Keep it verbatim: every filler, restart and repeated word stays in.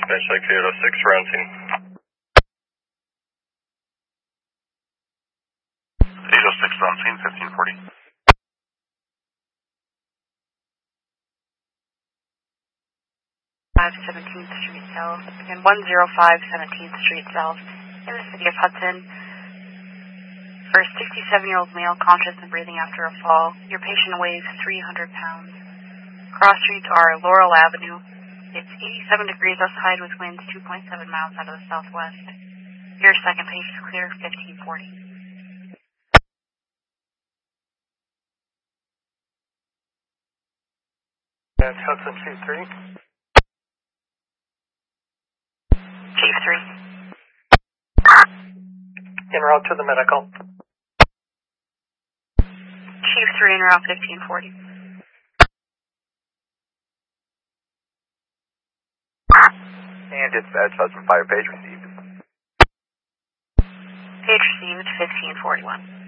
Dispatch like eight oh six, round scene. eight oh six, round scene, fifteen forty. five seventeenth Street South and one oh five seventeenth Street South in the city of Hudson. For a sixty-seven-year-old male conscious and breathing after a fall, your patient weighs three hundred pounds. Cross streets are Laurel Avenue. It's eighty-seven degrees outside with winds two point seven miles out of the southwest. Your second patient is clear, fifteen forty. That's Hudson Chief three. Chief three. En route to the medical. Chief three en route fifteen forty. And dispatch, Hudson Fire page received. Page received fifteen forty-one.